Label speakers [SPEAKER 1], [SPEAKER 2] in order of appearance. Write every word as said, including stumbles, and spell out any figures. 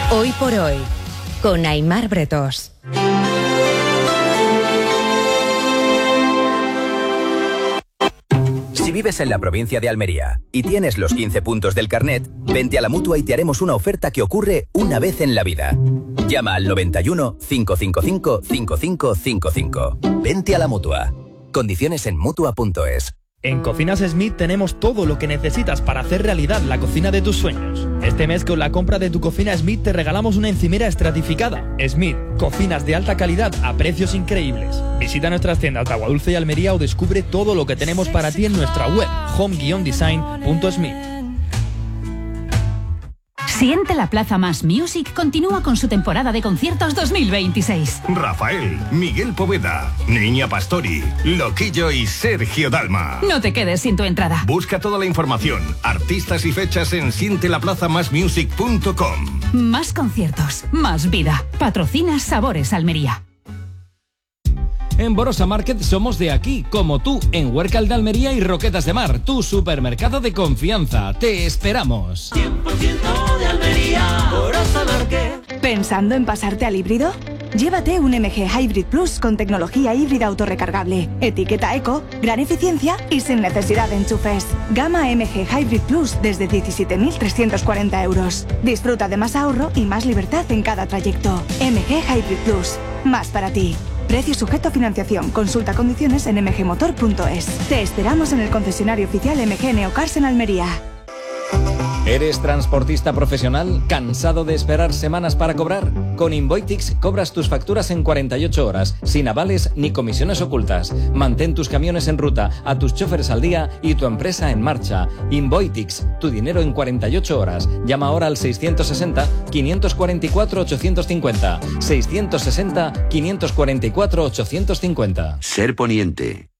[SPEAKER 1] Hoy por hoy, con Aimar Bretos.
[SPEAKER 2] Si vives en la provincia de Almería y tienes los quince puntos del carnet, vente a la Mutua y te haremos una oferta que ocurre una vez en la vida. Llama al noventa y uno, cinco cinco cinco, cinco cinco cinco cinco. Vente a la Mutua. Condiciones en Mutua punto es.
[SPEAKER 3] En Cocinas Smith tenemos todo lo que necesitas para hacer realidad la cocina de tus sueños. Este mes con la compra de tu cocina Smith te regalamos una encimera estratificada. Smith, cocinas de alta calidad a precios increíbles. Visita nuestras tiendas de Aguadulce y Almería o descubre todo lo que tenemos para ti en nuestra web home guion design punto smith.
[SPEAKER 4] Siente la Plaza Más Music continúa con su temporada de conciertos dos mil veintiséis.
[SPEAKER 5] Rafael, Miguel Poveda, Niña Pastori, Loquillo y Sergio Dalma.
[SPEAKER 4] No te quedes sin tu entrada.
[SPEAKER 5] Busca toda la información, artistas y fechas en siente la plaza más music punto com.
[SPEAKER 4] Más conciertos, más vida. Patrocina Sabores Almería.
[SPEAKER 6] En Borosa Market somos de aquí, como tú, en Huércal de Almería y Roquetas de Mar, tu supermercado de confianza. Te esperamos.
[SPEAKER 7] cien por ciento de Almería, Borosa Market.
[SPEAKER 8] ¿Pensando en pasarte al híbrido? Llévate un M G Hybrid Plus con tecnología híbrida autorrecargable, etiqueta eco, gran eficiencia y sin necesidad de enchufes. Gama M G Hybrid Plus desde diecisiete mil trescientos cuarenta euros. Disfruta de más ahorro y más libertad en cada trayecto. M G Hybrid Plus, más para ti. Precio sujeto a financiación. Consulta condiciones en m g motor punto es. Te esperamos en el concesionario oficial M G Neocars en Almería.
[SPEAKER 6] ¿Eres transportista profesional? ¿Cansado de esperar semanas para cobrar? Con Invoitix cobras tus facturas en cuarenta y ocho horas, sin avales ni comisiones ocultas. Mantén tus camiones en ruta, a tus choferes al día y tu empresa en marcha. Invoitix, tu dinero en cuarenta y ocho horas. Llama ahora al seiscientos sesenta, quinientos cuarenta y cuatro, ochocientos cincuenta. seiscientos sesenta, quinientos cuarenta y cuatro, ochocientos cincuenta.
[SPEAKER 9] Ser Poniente.